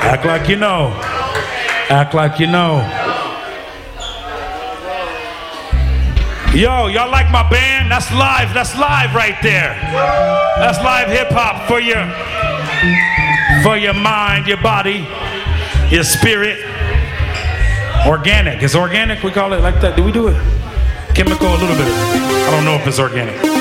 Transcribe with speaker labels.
Speaker 1: Act like you know. Act like you know. Yo, y'all like my band? That's live right there. That's live hip hop for your mind, your body, your spirit. Organic. Is organic, we call it like that? Do we do it? Chemical, a little bit. I don't know if it's organic.